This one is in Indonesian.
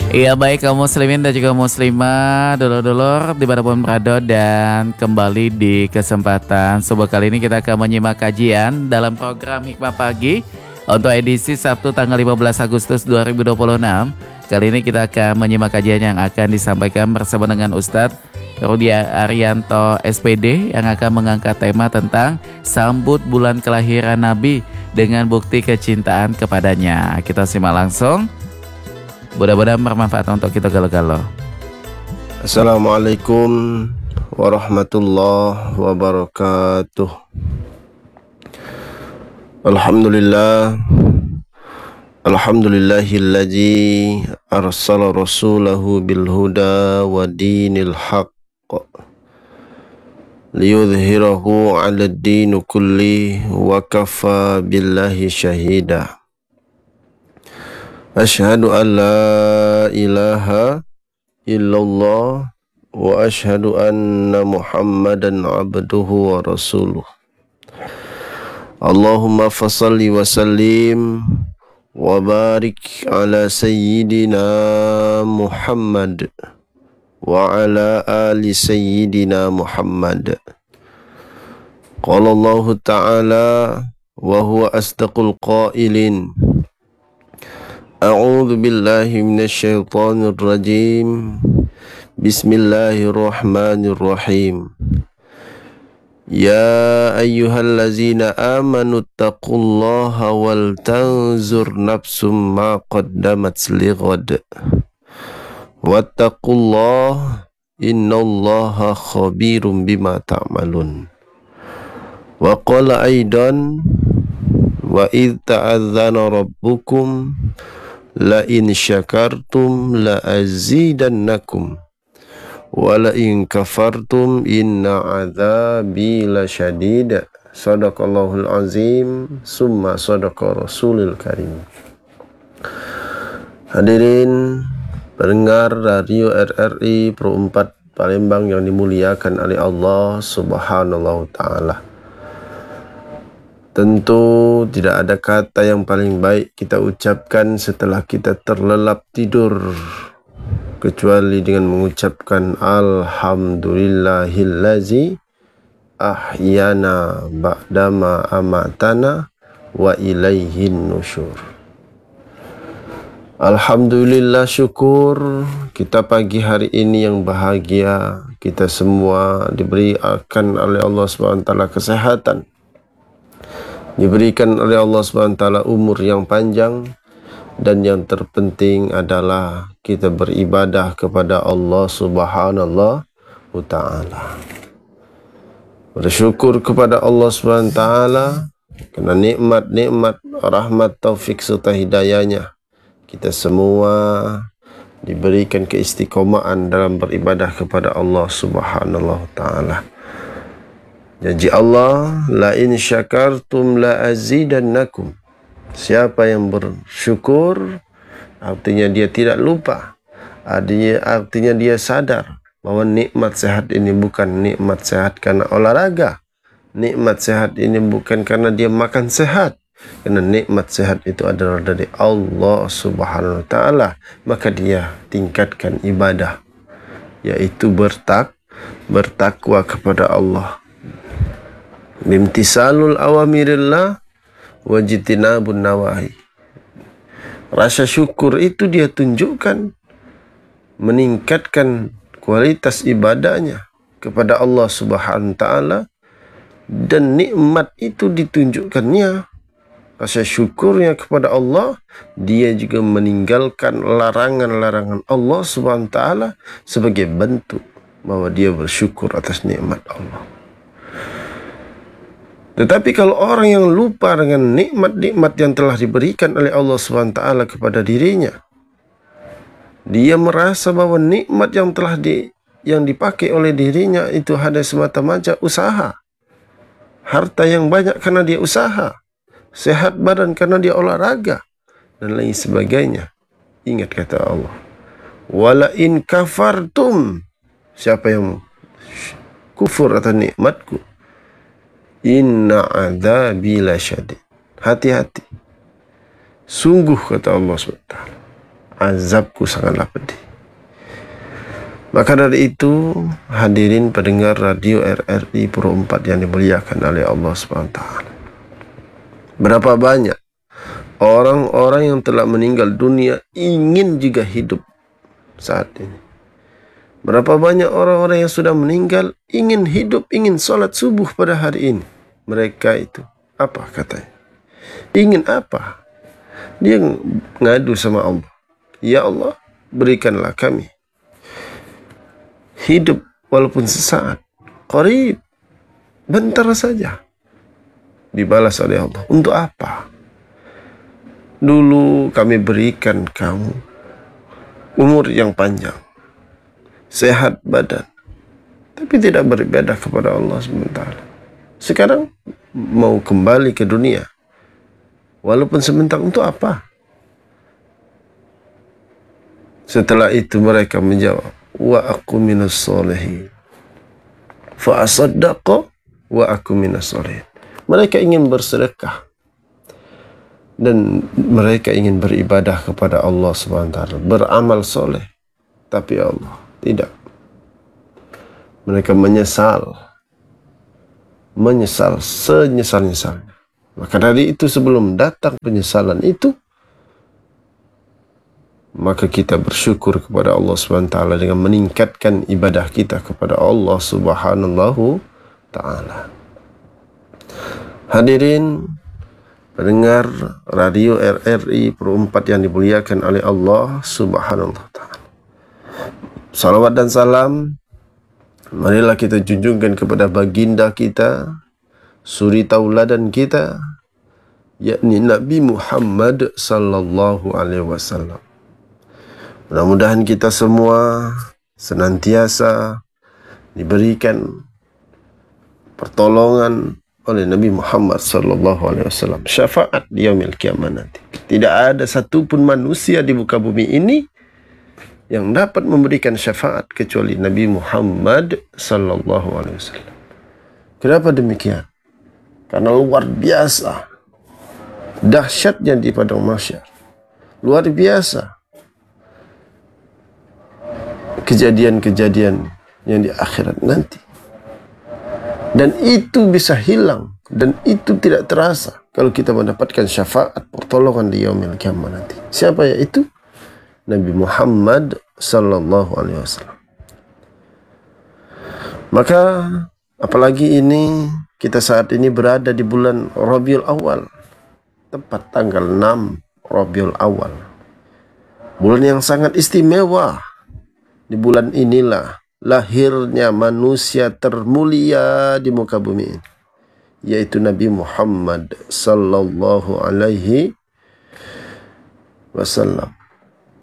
Iya baik kaum muslimin dan juga muslimah, dulur-dulur dimanapun berada, dan kembali di kesempatan subuh kali ini kita akan menyimak kajian dalam program Hikmah Pagi untuk edisi Sabtu tanggal 15 Agustus 2026. Kali ini kita akan menyimak kajian yang akan disampaikan bersama dengan Ustadz Rudi Arianto SPD yang akan mengangkat tema tentang sambut bulan kelahiran Nabi dengan bukti kecintaan kepadanya. Kita simak langsung. Mudah-mudahan bermanfaat untuk kita galau-galau. Assalamualaikum warahmatullahi wabarakatuh. Alhamdulillahilladzi arsala rasulahu bil huda wa dinil haqq liyudhhirahu 'ala ad-din kulli wa kafa billahi syahida. Asyhadu an la ilaha illallah wa asyhadu anna Muhammadan abduhu wa rasuluh. Allahumma fasalli wa sallim wa barik ala sayyidina Muhammad wa ala ali sayyidina Muhammad. Qala Allah ta'ala wa huwa asdaqul qailin. A'udzu billahi minasy syaithanir rajim. Bismillahirrahmanirrahim. Ya ayyuhallazina amanu taqullaha wal tanzur nafsum ma qaddamat lighad. Wattaqullaha innallaha khabirum bima ta'malun. Wa qala aidan wa idh ta'adzana rabbukum la in syakartum la azidannakum wa la in kafartum inna adzabi lasyadid. Shadaqallahul azim summa shadaqa rasulul karim. Hadirin pendengar radio RRI Pro 4 Palembang yang dimuliakan oleh Allah Subhanahu wa taala. Tentu tidak ada kata yang paling baik kita ucapkan setelah kita terlelap tidur kecuali dengan mengucapkan Alhamdulillahillazi ahyana ba'dama amatana wa ilaihin nusyur. Alhamdulillah, syukur kita pagi hari ini yang bahagia. Kita semua diberikan oleh Allah SWT kesehatan, diberikan oleh Allah SWT umur yang panjang, dan yang terpenting adalah kita beribadah kepada Allah Subhanahu wa taala. Bersyukur kepada Allah SWT karena nikmat-nikmat rahmat taufik serta hidayahnya kita semua diberikan keistiqomahan dalam beribadah kepada Allah Subhanahu wa taala. Janji Allah, la in syakartum la azidannakum. Siapa yang bersyukur, artinya dia tidak lupa, artinya dia sadar bahwa nikmat sehat ini bukan nikmat sehat karena olahraga, nikmat sehat ini bukan karena dia makan sehat, karena nikmat sehat itu adalah dari Allah Subhanahu wa taala. Maka dia tingkatkan ibadah, yaitu bertakwa kepada Allah, bimtisalul awamirillah wajtinabun nawahi. Rasa syukur itu dia tunjukkan meningkatkan kualitas ibadahnya kepada Allah Subhanahu wa taala, dan nikmat itu ditunjukkannya rasa syukurnya kepada Allah. Dia juga meninggalkan larangan-larangan Allah Subhanahu wa taala sebagai bentuk bahwa dia bersyukur atas nikmat Allah. Tetapi kalau orang yang lupa dengan nikmat-nikmat yang telah diberikan oleh Allah SWT kepada dirinya, dia merasa bahwa nikmat yang telah yang dipakai oleh dirinya itu hanya semata-mata usaha. Harta yang banyak karena dia usaha, sehat badan karena dia olahraga, dan lain sebagainya. Ingat kata Allah, wala in kafartum, siapa yang kufur atas nikmatku, inna adzabi lasyadid, hati-hati, sungguh kata Allah SWT, azabku sangatlah pedih. Maka dari itu, hadirin pendengar radio RRI Pro 4 yang dimuliakan oleh Allah SWT. Berapa banyak orang-orang yang telah meninggal dunia ingin juga hidup saat ini. Berapa banyak orang-orang yang sudah meninggal ingin hidup, ingin sholat subuh pada hari ini. Mereka itu, apa katanya? Ingin apa? Dia ngadu sama Allah. Ya Allah, berikanlah kami hidup walaupun sesaat. Qarib, bentar saja. Dibalas oleh Allah. Untuk apa? Dulu kami berikan kamu umur yang panjang, sehat badan, tapi tidak beribadah kepada Allah sebentar. Sekarang mau kembali ke dunia, walaupun sebentar, untuk apa? Setelah itu mereka menjawab, wa aku minas solehin, fa asaddaqa wa aku minas solehin. Mereka ingin bersedekah dan mereka ingin beribadah kepada Allah SWT, beramal soleh, tapi Allah tidak. Mereka menyesal senyesal-nyesalnya. Maka dari itu, sebelum datang penyesalan itu, maka kita bersyukur kepada Allah SWT dengan meningkatkan ibadah kita kepada Allah Subhanahu Ta'ala. Hadirin pendengar radio RRI Pro 4 yang dimuliakan oleh Allah Subhanahu Ta'ala. Salawat dan salam marilah kita junjungkan kepada baginda kita, suri tauladan kita, yakni Nabi Muhammad sallallahu alaihi wasallam. Mudah-mudahan kita semua senantiasa diberikan pertolongan oleh Nabi Muhammad sallallahu alaihi wasallam, syafaat di yaumil kiamat nanti. Tidak ada satupun manusia di muka bumi ini yang dapat memberikan syafaat kecuali Nabi Muhammad sallallahu alaihi wasallam. Kenapa demikian? Karena luar biasa dahsyatnya di padang mahsyar. Luar biasa kejadian-kejadian yang di akhirat nanti. Dan itu bisa hilang, dan itu tidak terasa kalau kita mendapatkan syafaat pertolongan di yaumil kiamat nanti. Siapa ya itu? Nabi Muhammad sallallahu alaihi wasallam. Maka apalagi ini kita saat ini berada di bulan Rabiul Awal, tepat tanggal 6 Rabiul Awal. Bulan yang sangat istimewa. Di bulan inilah lahirnya manusia termulia di muka bumi ini, yaitu Nabi Muhammad sallallahu alaihi wasallam.